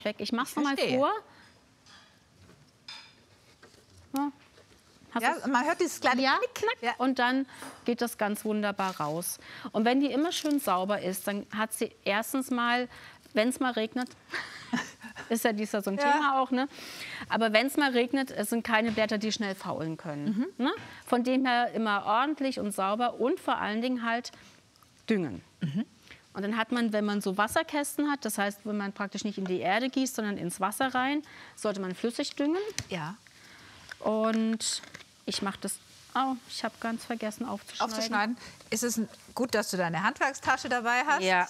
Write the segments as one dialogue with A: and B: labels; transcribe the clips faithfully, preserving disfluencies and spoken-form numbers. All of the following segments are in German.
A: weg. Ich mache es nochmal vor. Ja.
B: Ja, man hört dieses kleine
A: ja,
B: Knick.
A: Knack. Ja. Und dann geht das ganz wunderbar raus. Und wenn die immer schön sauber ist, dann hat sie erstens mal, wenn es mal regnet, ist ja dieser so ein
B: ja.
A: Thema auch, ne? Aber wenn es mal regnet, es sind keine Blätter, die schnell faulen können. Mhm. Ne? Von dem her immer ordentlich und sauber und vor allen Dingen halt düngen. Mhm. Und dann hat man, wenn man so Wasserkästen hat, das heißt, wenn man praktisch nicht in die Erde gießt, sondern ins Wasser rein, sollte man flüssig düngen.
B: Ja.
A: Und ich mache das, oh, ich habe ganz vergessen aufzuschneiden.
B: Aufzuschneiden. Ist es gut, dass du deine Handwerkstasche dabei hast?
A: Ja.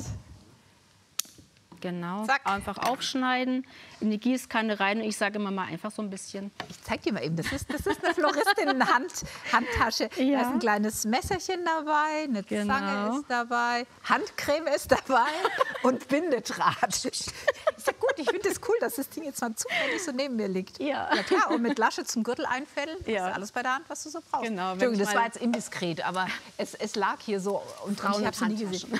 A: Genau,
B: Zack.
A: Einfach aufschneiden, in die Gießkanne rein und ich sage immer mal einfach so ein bisschen.
B: Ich zeig dir mal eben, das ist, das ist eine Floristin-Handtasche.
A: Ja.
B: Da ist ein kleines Messerchen dabei, eine
A: Genau.
B: Zange ist dabei, Handcreme ist dabei und Bindedraht. Ist ja gut, ich finde es das cool, dass das Ding jetzt mal zufällig so neben mir liegt.
A: Ja.
B: Ja klar, und mit Lasche zum Gürtel einfädeln,
A: Ja.
B: ist alles bei der Hand, was du so brauchst.
A: Genau,
B: Entschuldigung,
A: wenn
B: das
A: ich
B: war
A: mal-
B: jetzt indiskret, aber es, es lag hier so und, und ich habe es nie gesehen.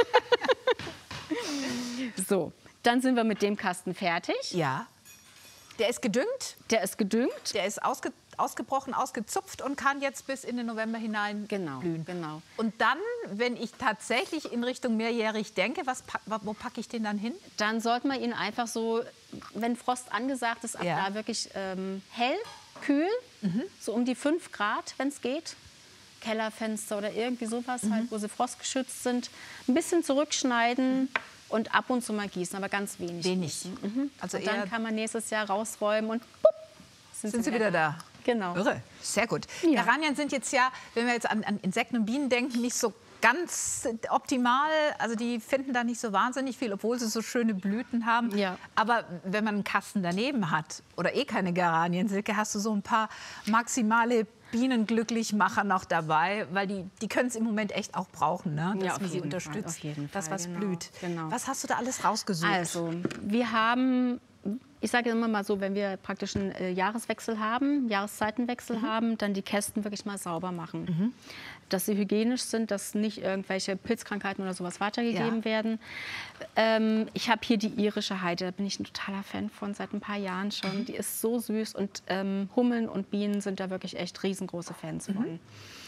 A: So, dann sind wir mit dem Kasten fertig.
B: Ja. Der ist gedüngt,
A: Der ist gedüngt.
B: der ist ausge, ausgebrochen, ausgezupft und kann jetzt bis in den November hinein
A: Genau,
B: blühen.
A: genau.
B: Und dann, wenn ich tatsächlich in Richtung mehrjährig denke, was, pack- wo packe ich den dann hin?
A: Dann sollte man ihn einfach so, wenn Frost angesagt ist, ab
B: Ja.
A: da wirklich ähm, hell, kühl, so um die fünf Grad, wenn es geht. Kellerfenster oder irgendwie sowas, halt, wo sie frostgeschützt sind. Ein bisschen zurückschneiden und ab und zu mal gießen, aber ganz wenig.
B: Wenig.
A: gießen. Mhm.
B: Also
A: Und dann
B: eher-
A: kann man nächstes Jahr rausräumen und pupp,
B: Sind sie wieder da?
A: Genau.
B: Irre, sehr gut.
A: Ja.
B: Geranien sind jetzt ja, wenn wir jetzt an, an Insekten und Bienen denken, nicht so ganz optimal. Also die finden da nicht so wahnsinnig viel, obwohl sie so schöne Blüten haben.
A: Ja.
B: Aber wenn man einen Kasten daneben hat oder eh keine Geraniensilke, hast du so ein paar maximale Bienenglücklichmacher noch dabei, weil die, die können es im Moment echt auch brauchen, ne? dass
A: Ja, auf
B: man sie
A: jeden Fall,
B: unterstützt,
A: auf jeden
B: das
A: Fall,
B: was
A: genau,
B: blüht.
A: genau.
B: Was hast du da alles rausgesucht?
A: Also, wir haben, ich sage immer mal so, wenn wir praktisch einen äh, Jahreswechsel haben, Jahreszeitenwechsel haben, dann die Kästen wirklich mal sauber machen. Dass sie hygienisch sind, dass nicht irgendwelche Pilzkrankheiten oder sowas weitergegeben
B: Ja.
A: werden. Ähm, ich habe hier die irische Heide, da bin ich ein totaler Fan von, seit ein paar Jahren schon. Die ist so süß und ähm, Hummeln und Bienen sind da wirklich echt riesengroße Fans von.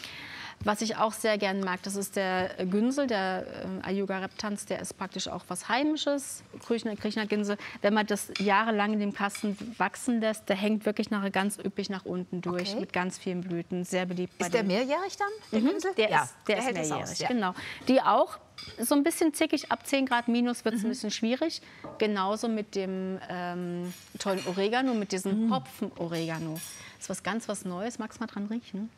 A: Was ich auch sehr gern mag, das ist der Günsel, der äh, Ayuga reptans, der ist praktisch auch was Heimisches, Kriechener-Ginsel. Wenn man das jahrelang in dem Kasten wachsen lässt, der hängt wirklich nachher ganz üppig nach unten durch,
B: Okay.
A: mit ganz vielen Blüten, sehr beliebt bei
B: Ist der
A: den-
B: mehrjährig dann, der
A: Mhm,
B: Günsel?
A: Der
B: ja,
A: ist, der ist
B: hält es
A: mehrjährig,
B: aus, ja.
A: genau. Die auch so ein bisschen zickig, ab zehn Grad minus wird es
B: Mhm.
A: ein bisschen schwierig. Genauso mit dem ähm, tollen Oregano, mit diesem
B: Mhm.
A: Hopfen-Oregano. Das ist was ganz was Neues. Magst du mal dran riechen?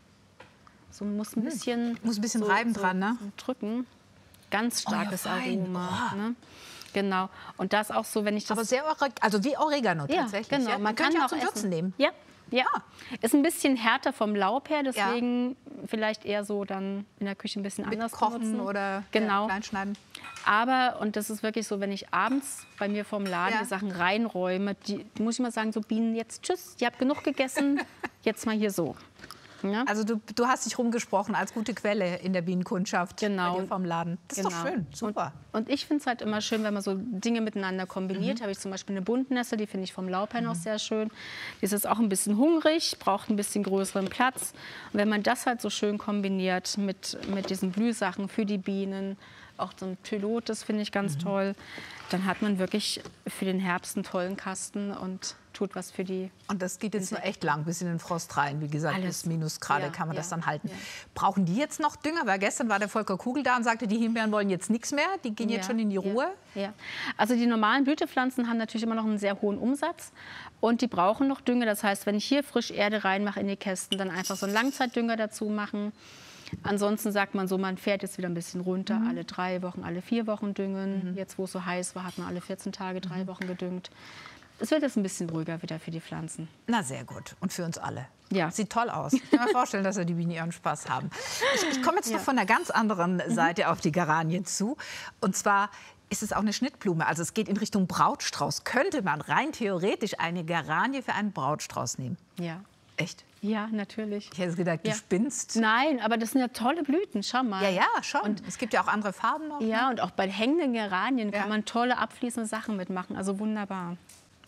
A: So muss ein bisschen,
B: Muss ein bisschen
A: so,
B: reiben
A: so,
B: dran, ne?
A: so drücken. Ganz
B: Oh ja,
A: starkes
B: fein.
A: Aroma.
B: Oh.
A: Ne? Genau. Und das auch so, wenn ich das...
B: Aber sehr, Ore- also wie Oregano
A: ja,
B: tatsächlich.
A: genau.
B: Ja?
A: Man
B: könnt
A: kann
B: ihr
A: auch
B: zum
A: essen.
B: Würzen nehmen.
A: Ja, ja.
B: Ah.
A: Ist ein bisschen härter vom Laub her, deswegen vielleicht eher so dann in der Küche ein bisschen
B: Mit
A: anders
B: kochen
A: benutzen.
B: oder
A: Genau.
B: ja, kleinschneiden.
A: Aber, und das ist wirklich so, wenn ich abends bei mir vorm Laden
B: Ja.
A: die Sachen reinräume, die, die muss ich mal sagen, so Bienen, jetzt tschüss, ihr habt genug gegessen, jetzt mal hier so. Ja?
B: Also du, du hast dich rumgesprochen als gute Quelle in der Bienenkundschaft
A: Genau.
B: bei dir vom Laden. Das ist doch schön, super.
A: Und, und ich finde es halt immer schön, wenn man so Dinge miteinander kombiniert.
B: Mhm.
A: Habe ich zum Beispiel eine Buntnessel, die finde ich vom Laub her noch sehr schön. Die ist jetzt auch ein bisschen hungrig, braucht ein bisschen größeren Platz. Und wenn man das halt so schön kombiniert mit, mit diesen Blühsachen für die Bienen, auch so ein Pylotes finde ich ganz
B: Mhm.
A: toll, dann hat man wirklich für den Herbst einen tollen Kasten und tut was für die.
B: Und das geht jetzt nur echt lang, bis in den Frost rein. Wie gesagt,
A: Alles.
B: bis Minusgrade
A: Ja,
B: kann man
A: ja,
B: das dann halten.
A: ja.
B: Brauchen die jetzt noch Dünger? Weil gestern war der Volker Kugel da und sagte, die Himbeeren wollen jetzt nichts mehr. Die gehen jetzt
A: Ja,
B: schon in die
A: ja,
B: Ruhe.
A: Ja. Also die normalen Blütepflanzen haben natürlich immer noch einen sehr hohen Umsatz und die brauchen noch Dünger. Das heißt, wenn ich hier frisch Erde reinmache in die Kästen, dann einfach so einen Langzeitdünger dazu machen. Ansonsten sagt man so, man fährt jetzt wieder ein bisschen runter,
B: Mhm.
A: alle drei Wochen, alle vier Wochen düngen. Jetzt, wo es so heiß war, hat man alle vierzehn Tage, drei
B: Mhm.
A: Wochen gedüngt. Es wird jetzt ein bisschen ruhiger wieder für die Pflanzen.
B: Na, sehr gut. Und für uns alle.
A: Ja.
B: Sieht toll aus. Ich kann mir vorstellen, dass ja die Bienen ihren Spaß haben. Ich, ich komme jetzt noch von einer ganz anderen Seite auf die Geranien zu. Und zwar ist es auch eine Schnittblume. Also es geht in Richtung Brautstrauß. Könnte man rein theoretisch eine Geranie für einen Brautstrauß nehmen?
A: Ja.
B: Echt?
A: Ja, natürlich.
B: Ich hätte jetzt gedacht, du
A: Ja.
B: spinnst.
A: Nein, aber das sind ja tolle Blüten, schau mal.
B: Ja, ja, schon. Und es gibt ja auch andere Farben noch.
A: Ja,
B: ne?
A: und auch bei hängenden Geranien
B: Ja.
A: kann man tolle abfließende Sachen mitmachen. Also wunderbar.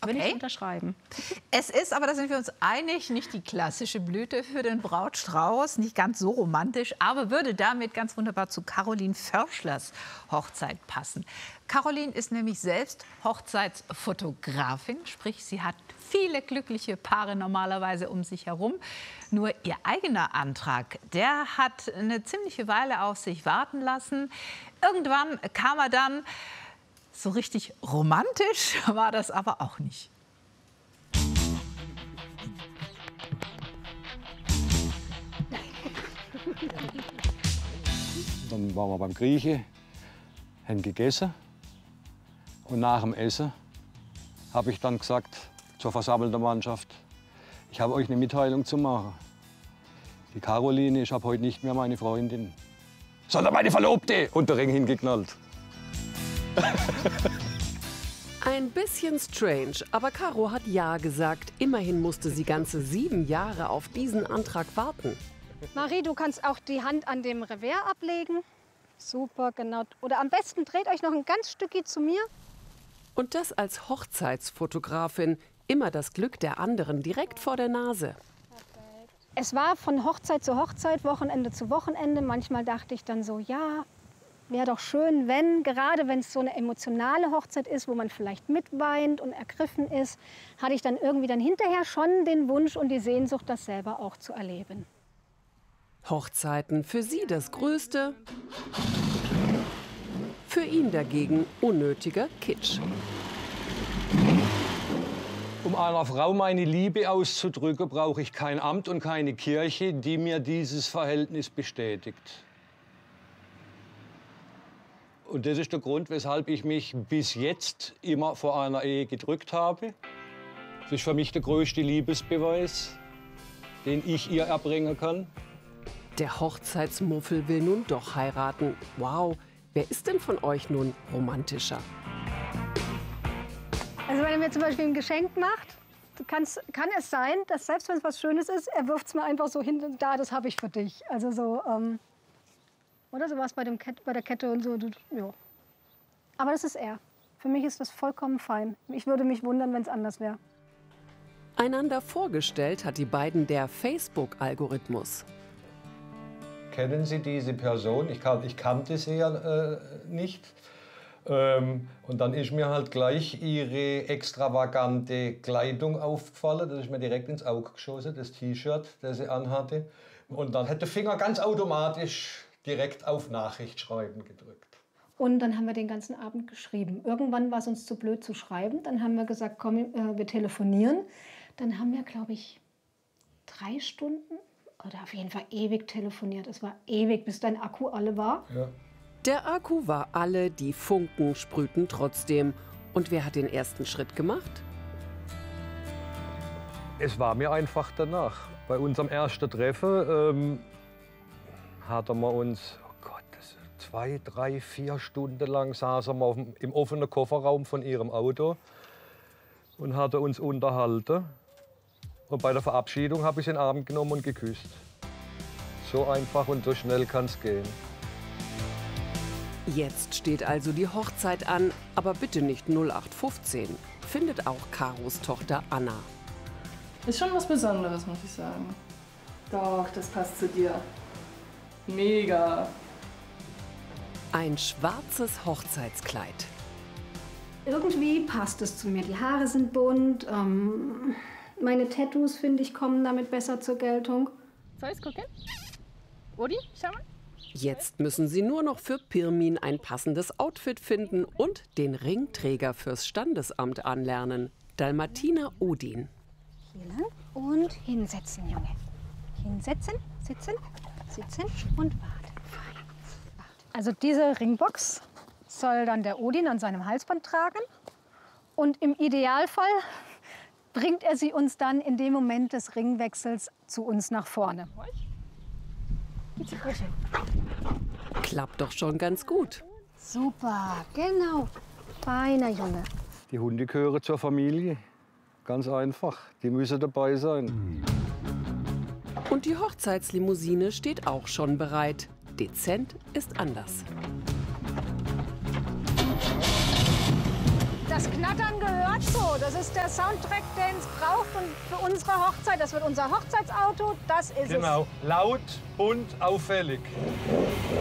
A: Würde
B: Okay.
A: ich unterschreiben.
B: Es ist, aber da sind wir uns einig, nicht die klassische Blüte für den Brautstrauß, nicht ganz so romantisch, aber würde damit ganz wunderbar zu Caroline Förschlers Hochzeit passen. Caroline ist nämlich selbst Hochzeitsfotografin, sprich sie hat viele glückliche Paare normalerweise um sich herum. Nur ihr eigener Antrag, der hat eine ziemliche Weile auf sich warten lassen. Irgendwann kam er dann. So richtig romantisch war das aber auch nicht.
C: Dann waren wir beim Grieche, haben gegessen. Und nach dem Essen habe ich dann gesagt zur versammelten Mannschaft, ich habe euch eine Mitteilung zu machen. Die Caroline ist ab heute nicht mehr meine Freundin, sondern meine Verlobte. Und der Ring hingeknallt.
D: Ein bisschen strange, aber Caro hat ja gesagt. Immerhin musste sie ganze sieben Jahre auf diesen Antrag warten.
E: Marie, du kannst auch die Hand an dem Revers ablegen. Super, genau. Oder am besten dreht euch noch ein ganz Stückchen zu mir.
D: Und das als Hochzeitsfotografin. Immer das Glück der anderen direkt vor der Nase.
E: Es war von Hochzeit zu Hochzeit, Wochenende zu Wochenende. Manchmal dachte ich dann so, ja, wäre doch schön, wenn, gerade wenn es so eine emotionale Hochzeit ist, wo man vielleicht mitweint und ergriffen ist, hatte ich dann irgendwie dann hinterher schon den Wunsch und die Sehnsucht, das selber auch zu erleben.
D: Hochzeiten für sie das Größte, für ihn dagegen unnötiger Kitsch.
C: Um einer Frau meine Liebe auszudrücken, brauche ich kein Amt und keine Kirche, die mir dieses Verhältnis bestätigt. Und das ist der Grund, weshalb ich mich bis jetzt immer vor einer Ehe gedrückt habe. Das ist für mich der größte Liebesbeweis, den ich ihr erbringen kann.
D: Der Hochzeitsmuffel will nun doch heiraten. Wow, wer ist denn von euch nun romantischer?
E: Also wenn er mir zum Beispiel ein Geschenk macht, du kannst, kann es sein, dass selbst wenn es was Schönes ist, er wirft es mir einfach so hin, da, das habe ich für dich. Also so, ähm, oder so was bei, dem Ket bei der Kette und so. Ja. Aber das ist er. Für mich ist das vollkommen fein. Ich würde mich wundern, wenn es anders wäre.
D: Einander vorgestellt hat die beiden der Facebook-Algorithmus.
C: Kennen Sie diese Person? Ich, kan ich kannte sie ja äh, nicht. Ähm, und dann ist mir halt gleich ihre extravagante Kleidung aufgefallen. Das ist mir direkt ins Auge geschossen, das T-Shirt, das sie anhatte. Und dann hat der Finger ganz automatisch direkt auf Nachricht schreiben gedrückt.
E: Und dann haben wir den ganzen Abend geschrieben. Irgendwann war es uns zu blöd zu schreiben. Dann haben wir gesagt, komm, äh, wir telefonieren. Dann haben wir, glaube ich, drei Stunden oder auf jeden Fall ewig telefoniert. Es war ewig, bis dein Akku alle war.
C: Ja.
D: Der Akku war alle, die Funken sprühten trotzdem. Und wer hat den ersten Schritt gemacht?
C: Es war mir einfach danach. Bei unserem ersten Treffen ähm, hatten wir uns, oh Gott, das zwei, drei, vier Stunden lang saßen wir auf dem, im offenen Kofferraum von ihrem Auto und hatten uns unterhalten. Und bei der Verabschiedung habe ich sie in den Arm genommen und geküsst. So einfach und so schnell kann es gehen.
D: Jetzt steht also die Hochzeit an, aber bitte nicht null acht fünfzehn. Findet auch Caros Tochter Anna.
F: Ist schon was Besonderes, muss ich sagen. Doch, das passt zu dir. Mega.
D: Ein schwarzes Hochzeitskleid.
E: Irgendwie passt es zu mir. Die Haare sind bunt. Ähm, meine Tattoos, finde ich, kommen damit besser zur Geltung.
F: Soll ich's gucken? Odi, schau mal.
D: Jetzt müssen sie nur noch für Pirmin ein passendes Outfit finden und den Ringträger fürs Standesamt anlernen. Dalmatiner Odin.
E: Hier lang und hinsetzen, Junge. Hinsetzen, sitzen, sitzen und warten. Also diese Ringbox soll dann der Odin an seinem Halsband tragen. Und im Idealfall bringt er sie uns dann in dem Moment des Ringwechsels zu uns nach vorne.
D: Klappt doch schon ganz gut.
E: Super, genau. Feiner Junge.
C: Die Hunde gehören zur Familie. Ganz einfach. Die müssen dabei sein.
D: Und die Hochzeitslimousine steht auch schon bereit. Dezent ist anders.
E: Das Knattern gehört so. Das ist der Soundtrack, den es braucht und für unsere Hochzeit. Das wird unser Hochzeitsauto. Das ist
C: Genau.
E: es.
C: Laut, bunt, auffällig.